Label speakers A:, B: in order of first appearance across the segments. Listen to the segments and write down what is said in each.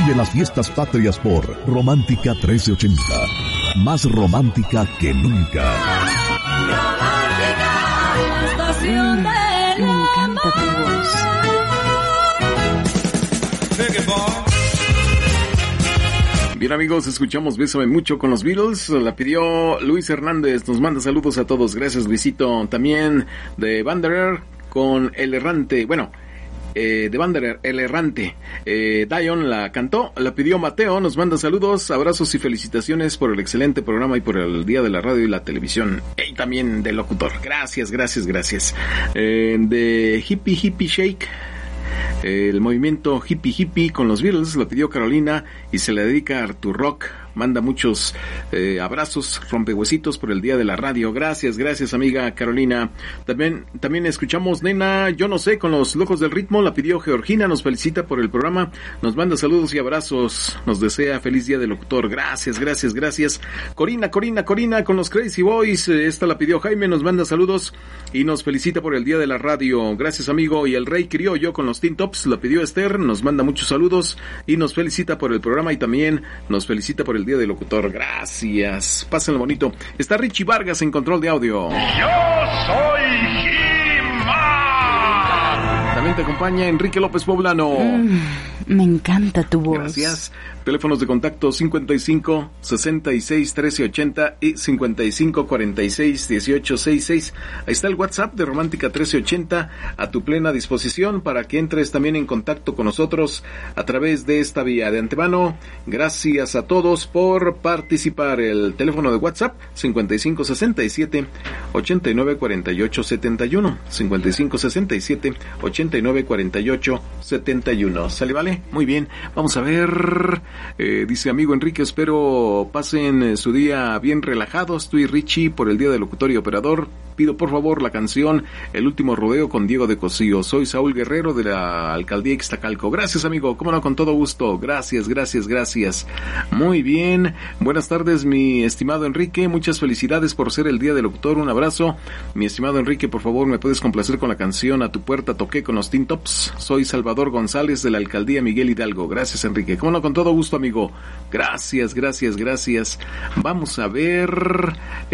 A: Vive las fiestas patrias por Romántica 1380. Más romántica que nunca.
B: Me encanta tu voz.
C: Bien, amigos, escuchamos Bésame Mucho con los Beatles. La pidió Luis Hernández. Nos manda saludos a todos. Gracias, Luisito. También de Wanderer con El Errante. Bueno, de Wanderer, El Errante. Dion la cantó, la pidió Mateo. Nos manda saludos, abrazos y felicitaciones por el excelente programa y por el Día de la Radio y la Televisión. Y también del locutor. Gracias, gracias, gracias. De Hippie Hippie Shake. El movimiento Hippie Hippie con los Beatles lo pidió Carolina y se le dedica a Artur Rock. Manda muchos abrazos, rompehuesitos por el Día de la Radio. Gracias, gracias, amiga Carolina. También escuchamos Nena, yo no sé, con los Locos del Ritmo. La pidió Georgina, nos felicita por el programa. Nos manda saludos y abrazos. Nos desea feliz Día del Locutor. Gracias, gracias, gracias. Corina con los Crazy Boys. Esta la pidió Jaime, nos manda saludos y nos felicita por el Día de la Radio. Gracias, amigo. Y el Rey Criollo con los Teen Tops. La pidió Esther, nos manda muchos saludos y nos felicita por el programa y también nos felicita por el Día del Locutor. Gracias. Pásenlo bonito. Está Richie Vargas en control de audio.
D: Yo soy He-Man.
C: También te acompaña Enrique López Poblano.
B: Me encanta tu voz.
C: Gracias. Teléfonos de contacto 55 66 13 80 y 55 46 18 66. Ahí está el WhatsApp de Romántica 1380 a tu plena disposición para que entres también en contacto con nosotros a través de esta vía. De antemano, gracias a todos por participar. El teléfono de WhatsApp 55 67 89 48 71 55 67 89 48 71. ¿Sale, vale? Muy bien. Vamos a ver. Dice amigo Enrique, espero pasen su día bien relajados. Tú y Richie por el Día del Locutor y Operador. Pido por favor la canción El Último Rodeo con Diego de Cosío. Soy Saúl Guerrero de la Alcaldía Ixtacalco. Gracias, amigo. Cómo no, con todo gusto. Gracias, gracias, gracias. Muy bien. Buenas tardes, mi estimado Enrique. Muchas felicidades por ser el Día del Locutor. Un abrazo. Mi estimado Enrique, por favor, ¿me puedes complacer con la canción A tu puerta toqué con los Teen Tops? Soy Salvador González de la Alcaldía Miguel Hidalgo. Gracias, Enrique. Cómo no, con todo gusto, amigo. Gracias, gracias, gracias. Vamos a ver.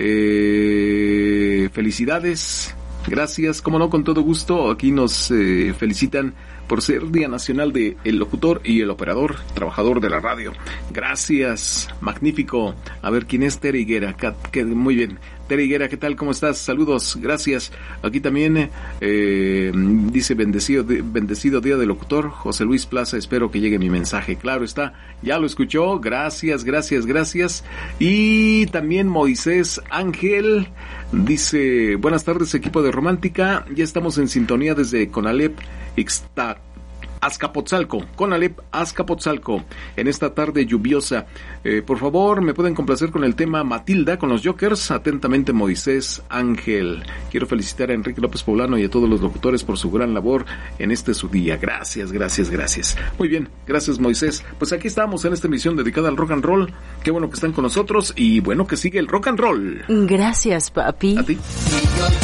C: Felicidades. Gracias, como no, con todo gusto. Aquí nos felicitan por ser Día Nacional de el Locutor y el Operador, trabajador de la radio. Gracias, magnífico. A ver, ¿quién es? Tere Higuera. Muy bien. Tere Higuera, ¿qué tal? ¿Cómo estás? Saludos, gracias. Aquí también dice bendecido Día del Locutor, José Luis Plaza, espero que llegue mi mensaje. Claro está, ya lo escuchó, gracias, gracias, gracias. Y también Moisés Ángel dice, buenas tardes equipo de Romántica, ya estamos en sintonía desde Conalep, Azcapotzalco, Conalep, Azcapotzalco, en esta tarde lluviosa. Por favor, me pueden complacer con el tema Matilda con los Jokers. Atentamente, Moisés Ángel. Quiero felicitar a Enrique López Poblano y a todos los locutores por su gran labor en este su día. Gracias, gracias, gracias. Muy bien, gracias, Moisés. Pues aquí estamos en esta emisión dedicada al rock and roll. Qué bueno que están con nosotros y bueno que sigue el rock and roll.
B: Gracias, papi.
C: A ti.